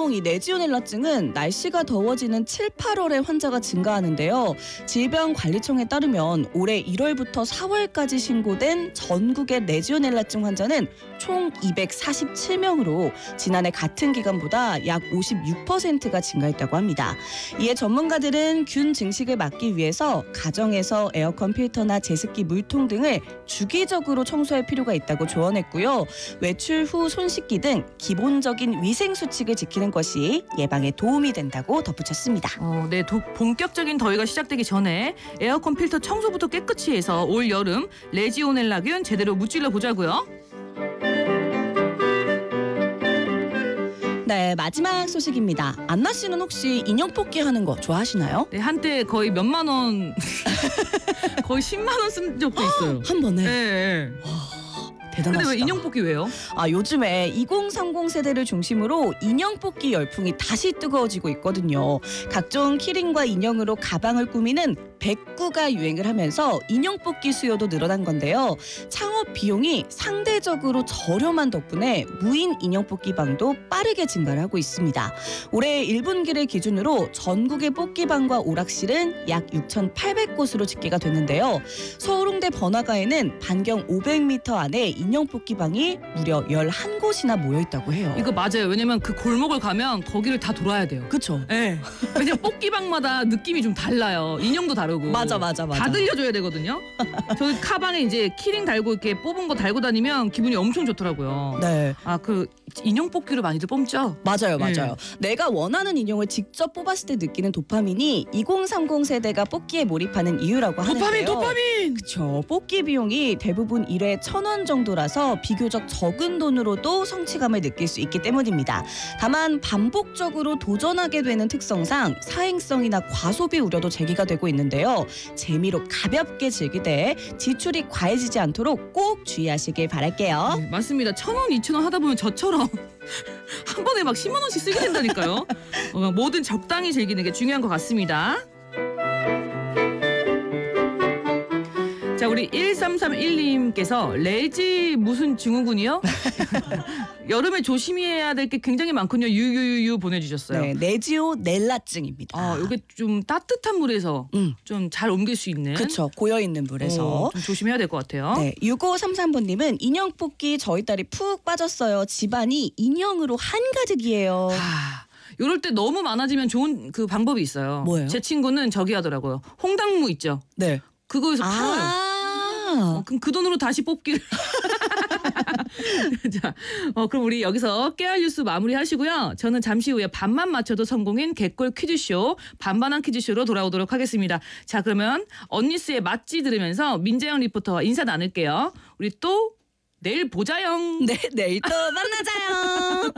보통 이 레지오넬라증은 날씨가 더워지는 7, 8월에 환자가 증가하는데요. 질병관리청에 따르면 올해 1월부터 4월까지 신고된 전국의 레지오넬라증 환자는 총 247명으로 지난해 같은 기간보다 약 56%가 증가했다고 합니다. 이에 전문가들은 균 증식을 막기 위해서 가정에서 에어컨 필터나 제습기 물통 등을 주기적으로 청소할 필요가 있다고 조언했고요. 외출 후 손 씻기 등 기본적인 위생 수칙을 지키는 것이 예방에 도움이 된다고 덧붙였습니다. 네, 본격적인 더위가 시작되기 전에 에어컨 필터 청소부터 깨끗이 해서 올 여름 레지오넬라균 제대로 무찔러 보자고요. 네, 마지막 소식입니다. 안나 씨는 혹시 인형 뽑기 하는 거 좋아하시나요? 네, 한때 거의 몇만 원, 거의 10만 원 쓴 적도 있어요. 한 번에? 네. 대단하시다. 근데 왜 인형 뽑기 왜요? 요즘에 2030 세대를 중심으로 인형 뽑기 열풍이 다시 뜨거워지고 있거든요. 각종 키링과 인형으로 가방을 꾸미는 백구가 유행을 하면서 인형 뽑기 수요도 늘어난 건데요. 창업 비용이 상대적으로 저렴한 덕분에 무인 인형 뽑기 방도 빠르게 증가를 하고 있습니다. 올해 1분기를 기준으로 전국의 뽑기방과 오락실은 약 6,800곳으로 집계가 됐는데요. 서울 홍대 번화가에는 반경 500m 안에 인형 뽑기방이 무려 11곳이나 모여 있다고 해요. 이거 맞아요. 왜냐면 그 골목을 가면 거기를 다 돌아야 돼요. 그렇죠. 네. 왜냐면 뽑기방마다 느낌이 좀 달라요. 인형도 다르고. 맞아. 다 들려줘야 되거든요. 저 카방에 이제 키링 달고 이렇게 뽑은 거 달고 다니면 기분이 엄청 좋더라고요. 네. 그 인형 뽑기로 많이들 뽑죠? 맞아요. 내가 원하는 인형을 직접 뽑았을 때 느끼는 도파민이 2030 세대가 뽑기에 몰입하는 이유라고 하는데요. 도파민! 그렇죠. 뽑기 비용이 대부분 1회 1,000원 정도라서 비교적 적은 돈으로도 성취감을 느낄 수 있기 때문입니다. 다만 반복적으로 도전하게 되는 특성상 사행성이나 과소비 우려도 제기가 되고 있는데요. 재미로 가볍게 즐기되 지출이 과해지지 않도록 꼭 주의하시길 바랄게요. 네, 맞습니다. 1,000원, 2,000원 하다 보면 저처럼 한 번에 막 10만 원씩 쓰게 된다니까요. 뭐든 적당히 즐기는 게 중요한 것 같습니다. 자, 우리 1331님께서 레지 무슨 증후군이요? 여름에 조심해야 될 게 굉장히 많군요. 유유유유 보내주셨어요. 네, 레지오넬라증입니다. 이게 좀 따뜻한 물에서 좀 잘 옮길 수 있는. 그렇죠. 고여있는 물에서. 좀 조심해야 될 것 같아요. 네, 6533번님은 인형 뽑기 저희 딸이 푹 빠졌어요. 집안이 인형으로 한가득이에요. 이럴 때 너무 많아지면 좋은 그 방법이 있어요. 뭐예요? 제 친구는 저기 하더라고요. 홍당무 있죠? 네. 그거에서 팔아요. 그럼 그 돈으로 다시 뽑기를. 자, 그럼 우리 여기서 깨알 뉴스 마무리하시고요. 저는 잠시 후에 반만 맞춰도 성공인 개꿀 퀴즈쇼 반반한 퀴즈쇼로 돌아오도록 하겠습니다. 자, 그러면 언니스의 맛지 들으면서 민재영 리포터와 인사 나눌게요. 우리 또 내일 보자요. 네, 내일 또 만나자요.